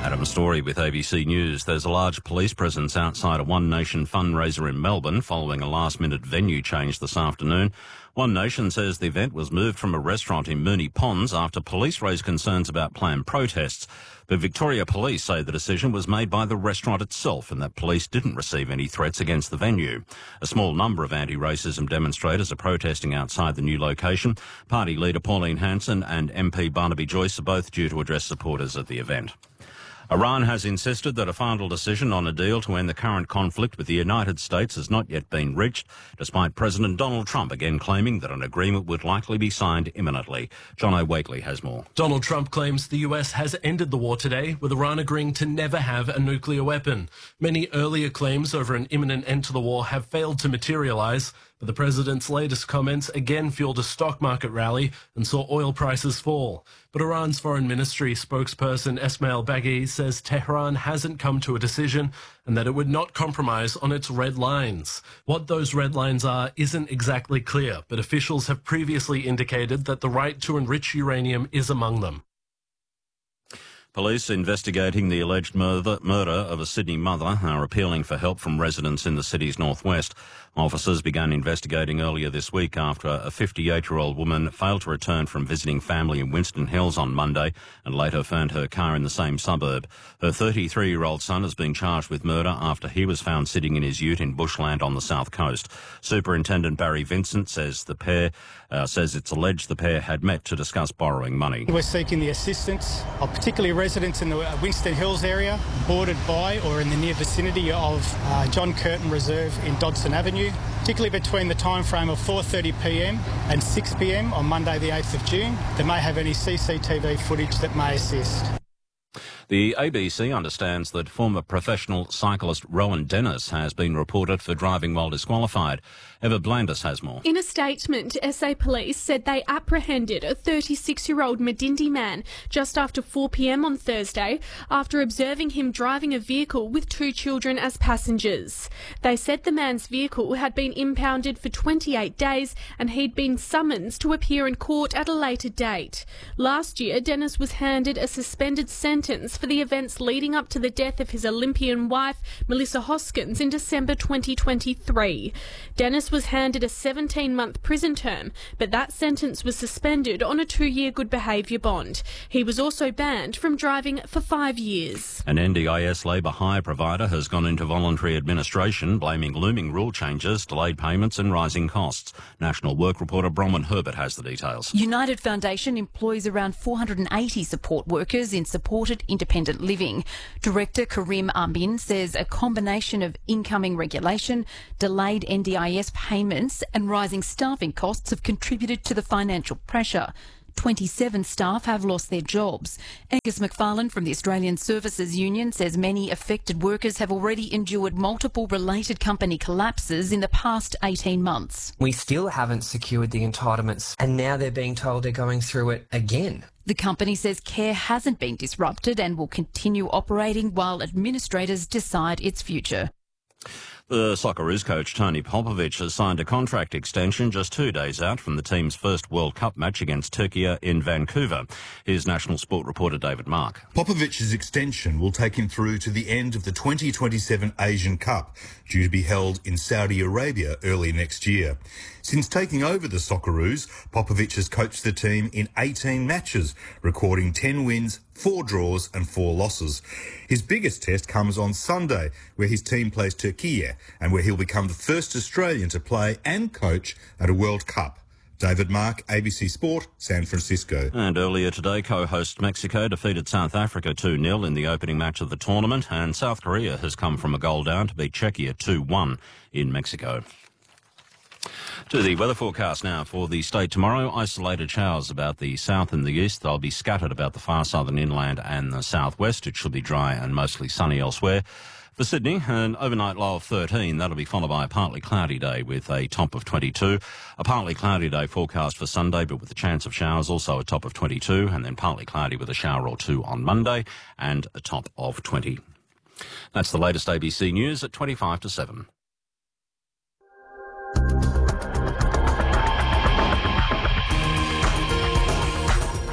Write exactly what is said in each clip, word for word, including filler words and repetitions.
Adam Story with A B C News. There's a large police presence outside a One Nation fundraiser in Melbourne following a last-minute venue change this afternoon. One Nation says the event was moved from a restaurant in Moonee Ponds after police raised concerns about planned protests. But Victoria Police say the decision was made by the restaurant itself and that police didn't receive any threats against the venue. A small number of anti-racism demonstrators are protesting outside the new location. Party leader Pauline Hanson and M P Barnaby Joyce are both due to address supporters at the event. Iran has insisted that a final decision on a deal to end the current conflict with the United States has not yet been reached, despite President Donald Trump again claiming that an agreement would likely be signed imminently. John O'Wakely has more. Donald Trump claims the U S has ended the war today, with Iran agreeing to never have a nuclear weapon. Many earlier claims over an imminent end to the war have failed to materialize, but the president's latest comments again fueled a stock market rally and saw oil prices fall. But Iran's foreign ministry spokesperson Esmail Baghi says Tehran hasn't come to a decision and that it would not compromise on its red lines. What those red lines are isn't exactly clear, but officials have previously indicated that the right to enrich uranium is among them. Police investigating the alleged murder, murder of a Sydney mother are appealing for help from residents in the city's northwest. Officers began investigating earlier this week after a fifty-eight-year-old woman failed to return from visiting family in Winston Hills on Monday and later found her car in the same suburb. Her thirty-three-year-old son has been charged with murder after he was found sitting in his ute in bushland on the south coast. Superintendent Barry Vincent says the pair uh, says it's alleged the pair had met to discuss borrowing money. We're seeking the assistance of particularly residents in the Winston Hills area, bordered by or in the near vicinity of uh, John Curtin Reserve in Dodson Avenue, particularly between the time frame of four thirty p m and six p m on Monday the eighth of June. They may have any C C T V footage that may assist. The A B C understands that former professional cyclist Rowan Dennis has been reported for driving while disqualified. Eva Blandis has more. In a statement, S A Police said they apprehended a thirty-six-year-old Medindi man just after four p m on Thursday after observing him driving a vehicle with two children as passengers. They said the man's vehicle had been impounded for twenty-eight days and he'd been summoned to appear in court at a later date. Last year, Dennis was handed a suspended sentence for the events leading up to the death of his Olympian wife, Melissa Hoskins, in December twenty twenty-three. Dennis was handed a seventeen-month prison term, but that sentence was suspended on a two-year good behaviour bond. He was also banned from driving for five years. An N D I S labour hire provider has gone into voluntary administration, blaming looming rule changes, delayed payments and rising costs. National Work reporter Bronwyn Herbert has the details. United Foundation employs around four hundred eighty support workers in supported independent living. Director Karim Amin says a combination of incoming regulation, delayed N D I S payments and rising staffing costs have contributed to the financial pressure. twenty-seven staff have lost their jobs. Angus McFarlane from the Australian Services Union says many affected workers have already endured multiple related company collapses in the past eighteen months. We still haven't secured the entitlements and now they're being told they're going through it again. The company says care hasn't been disrupted and will continue operating while administrators decide its future. The Socceroos coach Tony Popovic has signed a contract extension just two days out from the team's first World Cup match against Turkey in Vancouver. Here's National Sport reporter David Mark. Popovic's extension will take him through to the end of the twenty twenty-seven Asian Cup, due to be held in Saudi Arabia early next year. Since taking over the Socceroos, Popovic has coached the team in eighteen matches, recording ten wins, four draws and four losses. His biggest test comes on Sunday, where his team plays Turkey and where he'll become the first Australian to play and coach at a World Cup. David Mark, A B C Sport, San Francisco. And earlier today, co-host Mexico defeated South Africa two nil in the opening match of the tournament, and South Korea has come from a goal down to beat Czechia two one in Mexico. To the weather forecast now for the state tomorrow. Isolated showers about the south and the east. They'll be scattered about the far southern inland and the southwest. It should be dry and mostly sunny elsewhere. For Sydney, an overnight low of thirteen. That'll be followed by a partly cloudy day with a top of twenty-two. A partly cloudy day forecast for Sunday, but with a chance of showers, also a top of twenty-two, and then partly cloudy with a shower or two on Monday and a top of twenty. That's the latest A B C News at twenty-five to seven.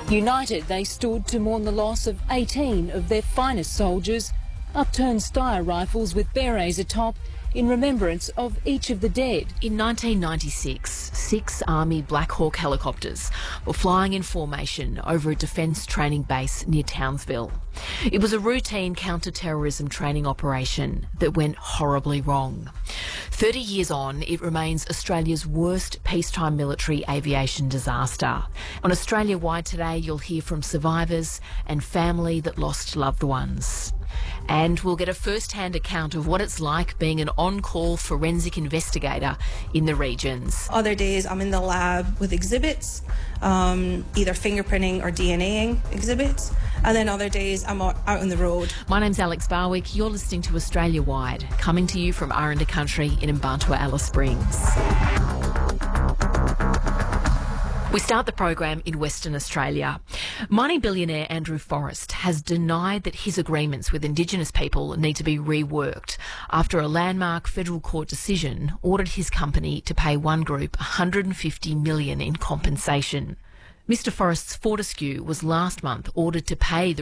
United, they stood to mourn the loss of eighteen of their finest soldiers, upturned Steyr rifles with berets atop in remembrance of each of the dead. In nineteen ninety-six, six Army Black Hawk helicopters were flying in formation over a defence training base near Townsville. It was a routine counter-terrorism training operation that went horribly wrong. Thirty years on, it remains Australia's worst peacetime military aviation disaster. On Australia-wide today, you'll hear from survivors and family that lost loved ones. And we'll get a first-hand account of what it's like being an on-call forensic investigator in the regions. Other days I'm in the lab with exhibits, um, either fingerprinting or DNAing exhibits, and then other days I'm out on the road. My name's Alex Barwick. You're listening to Australia Wide, coming to you from Aranda Country in Mbantua, Alice Springs. We start the program in Western Australia. Mining billionaire Andrew Forrest has denied that his agreements with Indigenous people need to be reworked after a landmark federal court decision ordered his company to pay one group one hundred fifty million dollars in compensation. Mr Forrest's Fortescue was last month ordered to pay the